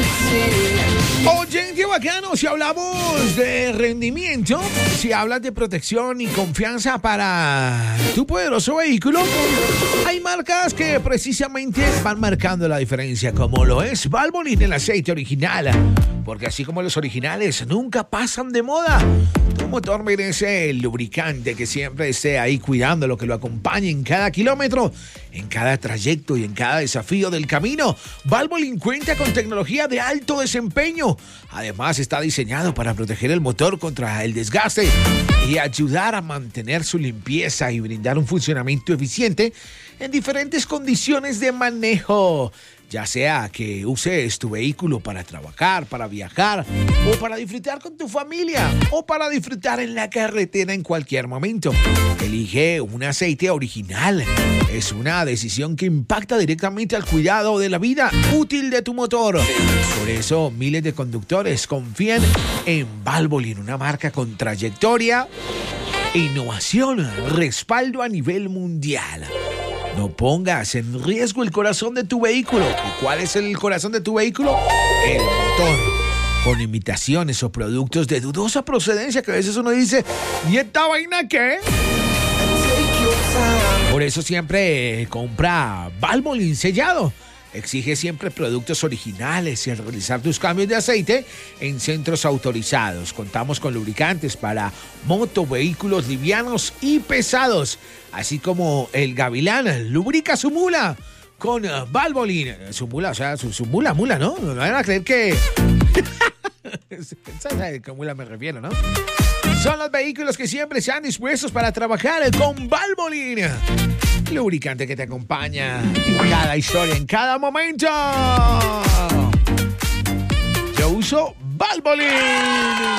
Oye, qué bacano, si hablamos de rendimiento, si hablas de protección y confianza para tu poderoso vehículo, hay marcas que precisamente van marcando la diferencia, como lo es Valvoline, el aceite original, porque así como los originales nunca pasan de moda, tu motor merece el lubricante que siempre esté ahí cuidando, lo que lo acompañe en cada kilómetro, en cada trayecto y en cada desafío del camino. Valvoline cuenta con tecnología de alto desempeño. Además, está diseñado para proteger el motor contra el desgaste y ayudar a mantener su limpieza y brindar un funcionamiento eficiente en diferentes condiciones de manejo. Ya sea que uses tu vehículo para trabajar, para viajar, o para disfrutar con tu familia, o para disfrutar en la carretera en cualquier momento. Elige un aceite original. Es una decisión que impacta directamente al cuidado de la vida útil de tu motor. Por eso, miles de conductores confían en Valvoline, una marca con trayectoria, innovación, respaldo a nivel mundial. No pongas en riesgo el corazón de tu vehículo. ¿Y cuál es el corazón de tu vehículo? El motor. Con imitaciones o productos de dudosa procedencia que a veces uno dice, ¿y esta vaina qué? Por eso siempre compra Valvoline sellado. Exige siempre productos originales y al realizar tus cambios de aceite en centros autorizados. Contamos con lubricantes para moto, vehículos livianos y pesados, así como el Gavilán lubrica su mula con Valvoline. Su mula, o sea, su mula, ¿no? No van a creer que... ¿Sabes a qué mula me refiero, no? Son los vehículos que siempre sean dispuestos para trabajar con Valvoline. Lubricante que te acompaña en cada historia, en cada momento. Yo uso Valvoline.